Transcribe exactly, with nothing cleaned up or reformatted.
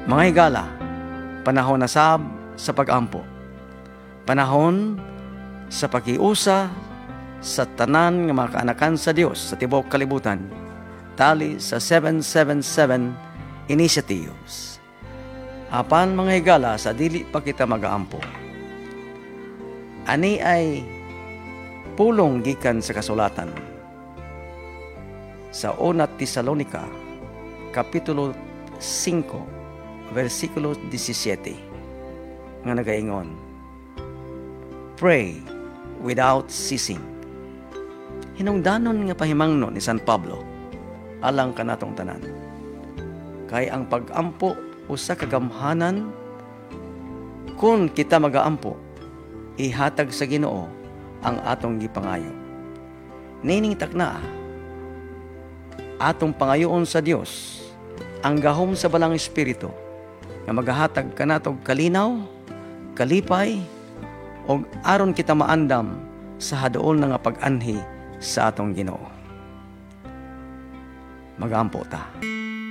Mga higala, panahon na sab sa pag-ampo. Panahon sa pakiusa sa tanan nga mga kaanakan sa Dios sa tibuok kalibutan tali sa seven seven seven initiatives. Apan mga higala, sa dili pa kita mag-aampo. Ani ay pulong gikan sa kasulatan sa una Tesalonica kapitulo five versikulo seventeen nga nagaingon, pray without ceasing. Hinungdanon nga pahimangno ni San Pablo alang kanatong tanan. Kay ang pag-ampo usa ka gamhanan kun kita mag-aampo, ihatag sa Ginoo ang atong gipangayo. Nining takna, atong pangayoon sa Dios ang gahom sa balang espiritu nga magahatag kanatog kalinaw, kalipay, og aron kita maandam sa haduol na nga pag-anhi sa atong Ginoo. Mag-aampo ta.